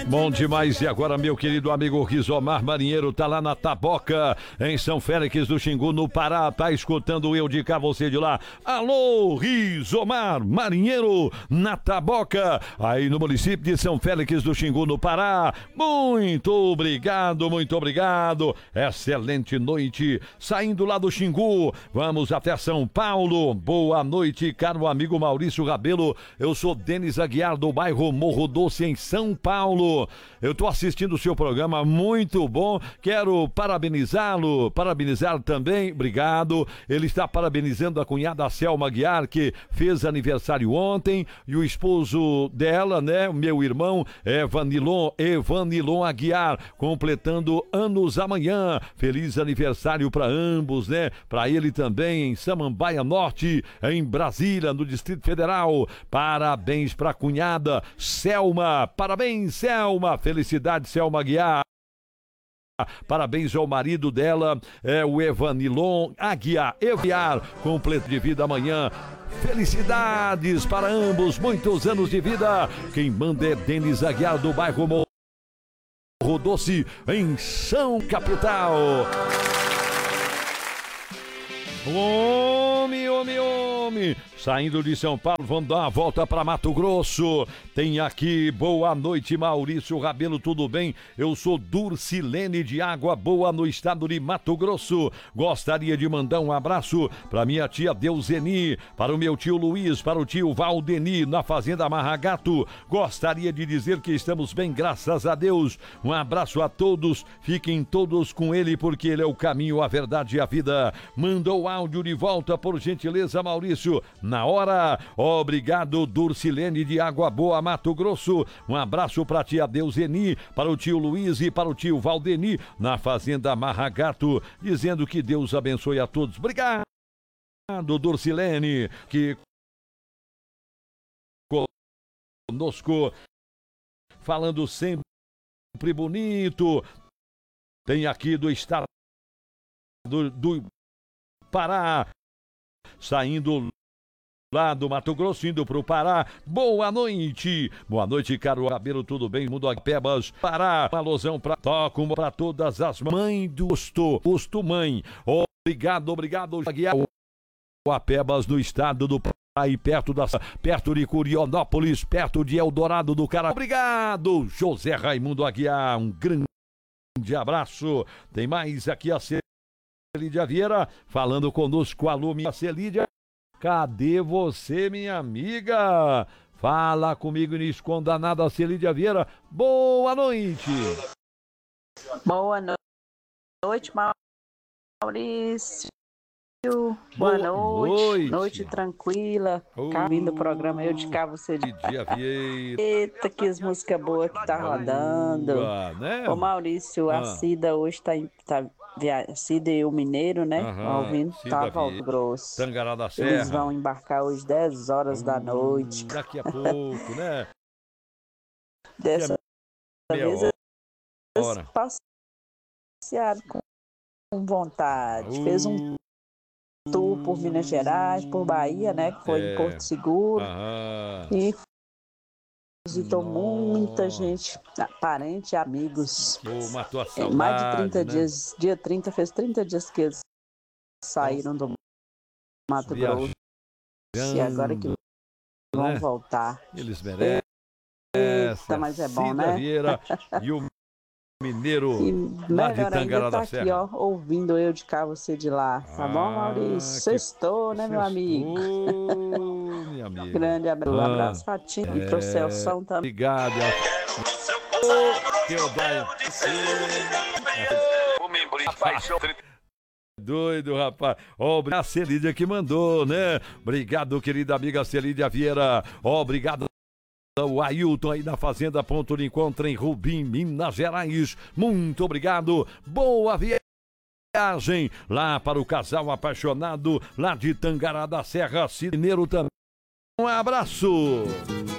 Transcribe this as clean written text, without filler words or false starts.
Bom demais. E agora, meu querido amigo Rizomar Marinheiro tá lá na Taboca, em São Félix do Xingu, no Pará. Tá escutando eu de cá, você de lá. Alô, Rizomar Marinheiro, na Taboca, aí no município de São Félix do Xingu, no Pará. Muito obrigado, muito obrigado. Excelente noite. Saindo lá do Xingu, vamos até São Paulo. Boa noite, caro amigo Maurício Rabelo. Eu sou Denis Aguiar, do bairro Morro Doce, em São Paulo. Eu tô assistindo o seu programa, muito bom. Quero parabenizar também, obrigado. Ele está parabenizando a cunhada Selma Aguiar, que fez aniversário ontem, e o esposo dela, né, o meu irmão Evanilon Aguiar, completando anos amanhã. Feliz aniversário para ambos, né? Para ele também, em Samambaia Norte, em Brasília, no Distrito Federal. Parabéns para a cunhada Selma. Parabéns, Selma. Felicidade, Selma Aguiar. Parabéns ao marido dela, o Evanilon Aguiar, completo de vida amanhã. Felicidades para ambos, muitos anos de vida. Quem manda é Denis Aguiar, do bairro Morro Doce, em São Capital. Homem. Saindo de São Paulo, vamos dar uma volta para Mato Grosso. Tem aqui, boa noite, Maurício Rabelo, tudo bem? Eu sou Durcilene de Água Boa, no estado de Mato Grosso. Gostaria de mandar um abraço para minha tia Deuzeni, para o meu tio Luiz, para o tio Valdeni, na Fazenda Marragato. Gostaria de dizer que estamos bem, graças a Deus. Um abraço a todos, fiquem todos com ele, porque ele é o caminho, a verdade e a vida. Mandou áudio de volta, por gentileza, Maurício. Na hora, obrigado, Durcilene de Água Boa, Mato Grosso. Um abraço para a tia Deuzeni, para o tio Luiz e para o tio Valdeni, na Fazenda Marragato, dizendo que Deus abençoe a todos. Obrigado, Durcilene, que conosco, falando sempre bonito. Tem aqui do estado do Pará, saindo lá do Mato Grosso, indo pro Pará. Boa noite, caro Rabelo, tudo bem? Mundo Pebas, Pará, alusão pra toco pra todas as mães do Posto Mãe. Obrigado, Aguiar. Apebas, no estado do Pará, perto de Curionópolis, perto de Eldorado do Cará. Obrigado, José Raimundo Aguiar, um grande abraço. Tem mais aqui a Celídia Vieira falando conosco. Alô, minha Celídia. Cadê você, minha amiga? Fala comigo e não esconda nada, Celídia Vieira. Boa noite. Boa noite, Maurício. Boa noite. Noite tranquila. Vindo o programa Eu de Cá, você de Dia Vieira. Eita, que música boa que tá rodando. Né? Ô, Maurício, a Cida hoje tá Cida e o Mineiro, né? Ouvindo, tá Mato Grosso. Tangará da Serra. Eles vão embarcar hoje 10 horas da noite. Daqui a pouco, né? Dessa vez eles passearam com vontade. Fez um tour por Minas Gerais, por Bahia, né? Que foi em Porto Seguro. E visitou muita gente, parente, amigos. Matou a saudade, mais de 30 né? dias, dia 30, fez 30 dias que eles saíram do Mato Grosso. E agora que vão voltar. Eles merecem. Eita, mas é bom, né? Vieira e o Mineiro lá de Tangará da Serra. Aqui, ó, ouvindo Eu de Cá, você de lá. Tá bom, Maurício? Sextou, né, meu amigo? Minha amiga. Grande abraço, Fatinho, e pro Celção também. Obrigado. Doido, rapaz. Obrigado, a Celídia que mandou, né? Obrigado, querida amiga Celídia Vieira. Obrigado. O Ailton aí na Fazenda Ponto de Encontro em Rubim, Minas Gerais. Muito obrigado. Boa viagem lá para o casal apaixonado lá de Tangará da Serra, Mineiro também. Um abraço.